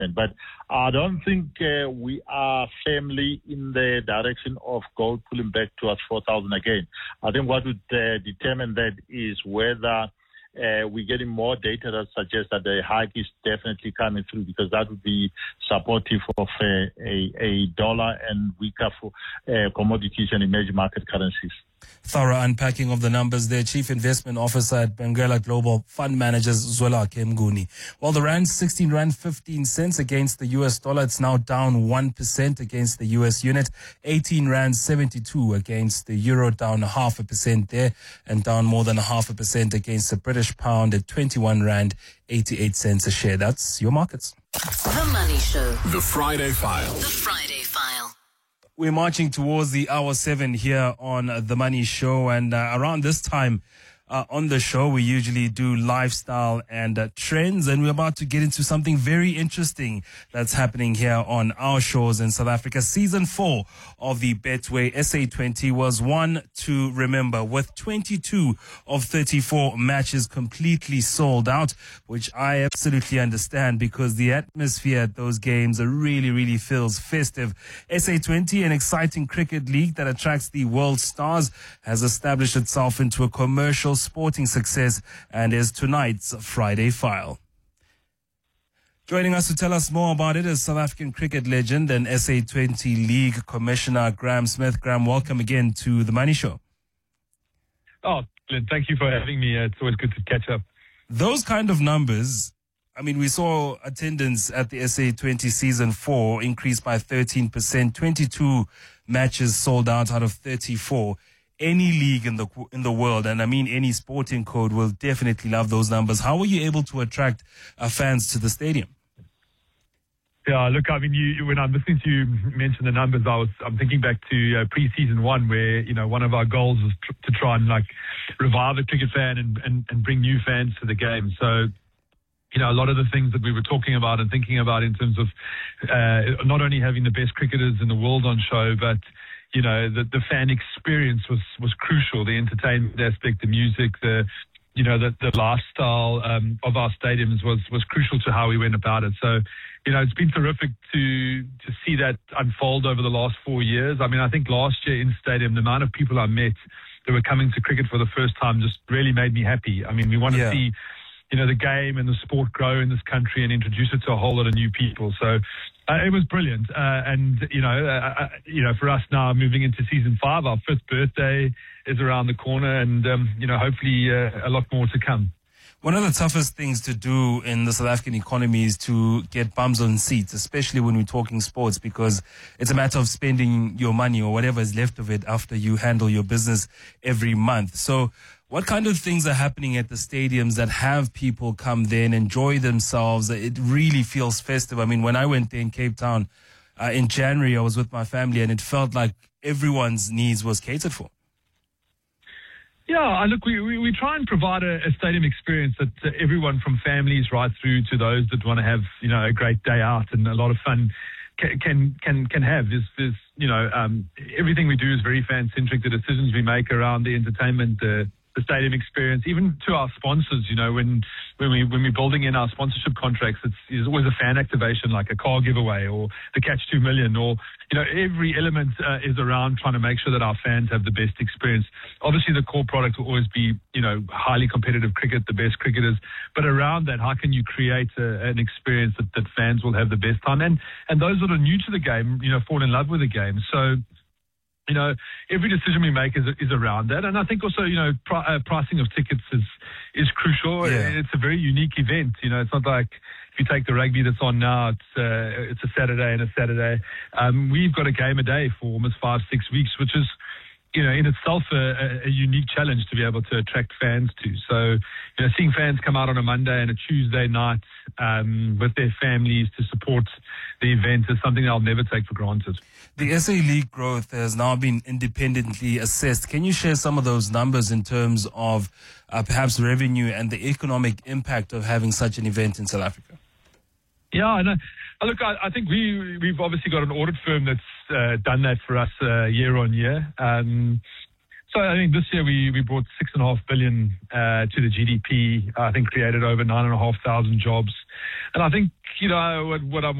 investment. But I don't think we are firmly in the direction of gold pulling back towards 4,000 again. I think what would determine that is whether we're getting more data that suggests that the hike is definitely coming through, because that would be supportive of a dollar and weaker for commodities and emerging market currencies. Thorough unpacking of the numbers there. Chief Investment Officer at Benguela Global Fund Managers, Zwelakhe Mnguni. Well, the rand 16 rand 15 cents against the US dollar. It's now down 1% against the US unit. 18 rand 72 against the euro, down 0.5% there, and down more than 0.5% against the British pound at 21 rand 88 cents a share. That's your markets. The Money Show. The Friday File. The Friday File. We're marching towards the hour 7 here on The Money Show, and around this time on the show, we usually do lifestyle and trends, and we're about to get into something very interesting that's happening here on our shows in South Africa. Season 4 of the Betway SA20 was one to remember, with 22 of 34 matches completely sold out, which I absolutely understand, because the atmosphere at those games really feels festive. SA20, an exciting cricket league that attracts the world stars, has established itself into a commercial sporting success and is tonight's Friday File. Joining us to tell us more about it is South African cricket legend and SA20 League Commissioner Graeme Smith. Graeme, welcome again to The Money Show. Oh, Glenn, thank you for having me. It's always good to catch up. Those kind of numbers, I mean, we saw attendance at the SA20 Season 4 increase by 13%, 22 matches sold out of 34. Any league in the world, and I mean any sporting code, will definitely love those numbers. How were you able to attract fans to the stadium? Yeah, look, I mean, when I'm listening to you mention the numbers, I'm thinking back to pre-season 1, where one of our goals was to try and revive the cricket fan and bring new fans to the game. So, a lot of the things that we were talking about and thinking about in terms of not only having the best cricketers in the world on show, but the fan experience was crucial. The entertainment aspect, the music, the lifestyle of our stadiums was crucial to how we went about it. So, it's been terrific to see that unfold over the last 4 years. I mean, I think last year in stadium, the amount of people I met that were coming to cricket for the first time just really made me happy. I mean, we want to see the game and the sport grow in this country and introduce it to a whole lot of new people. So it was brilliant. And for us now, moving into season 5, our 5th birthday is around the corner, and, hopefully a lot more to come. One of the toughest things to do in the South African economy is to get bums on seats, especially when we're talking sports, because it's a matter of spending your money or whatever is left of it after you handle your business every month. So what kind of things are happening at the stadiums that have people come there and enjoy themselves? It really feels festive. I mean, when I went there in Cape Town in January, I was with my family, and it felt like everyone's needs was catered for. Yeah, look, we try and provide a stadium experience that everyone from families right through to those that want to have, a great day out and a lot of fun can have. There's everything we do is very fan-centric. The decisions we make around the entertainment, the stadium experience, even to our sponsors, when we're building in our sponsorship contracts, it's always a fan activation, like a car giveaway or the Catch 2 Million, or, every element is around trying to make sure that our fans have the best experience. Obviously, the core product will always be, highly competitive cricket, the best cricketers, but around that, how can you create an experience that fans will have the best time? And those that are new to the game, fall in love with the game. So, every decision we make is around that. And I think also, pricing of tickets is crucial. Yeah. It's a very unique event. It's not like if you take the rugby that's on now, it's a Saturday and a Saturday. We've got a game a day for almost 5-6 weeks, which is, in itself a unique challenge to be able to attract fans to. So, seeing fans come out on a Monday and a Tuesday night with their families to support the event is something I'll never take for granted. The SA League growth has now been independently assessed. Can you share some of those numbers in terms of perhaps revenue and the economic impact of having such an event in South Africa? Yeah, I know. Look, I think we've obviously got an audit firm that's done that for us year on year. So I think this year we brought 6.5 billion to the GDP. I think created over 9,500 jobs, and I think you know, what I'm